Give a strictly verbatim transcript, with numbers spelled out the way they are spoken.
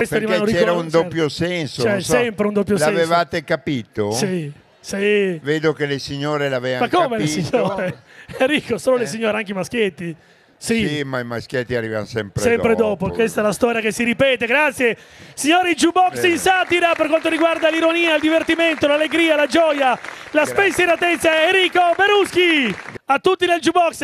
perché c'era un doppio senso. C'è so. sempre un doppio senso. L'avevate capito? Sì, sì. Vedo che le signore l'avevano capito. Ma come capito. le signore? Enrico, solo eh. le signore, anche i maschietti. Sì. sì, ma i maschietti arrivano sempre, sempre dopo. dopo. Questa è la storia che si ripete. Grazie, signori. Jukebox in satira per quanto riguarda l'ironia, il divertimento, l'allegria, la gioia, la spensieratezza. Enrico Beruschi. A tutti nel Jukebox.